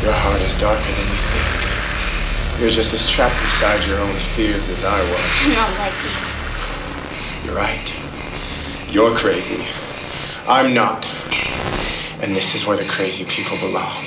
Your heart is darker than you think. You're just as trapped inside your own fears as I was. Not like you. You're right. You're crazy. I'm not. And this is where the crazy people belong.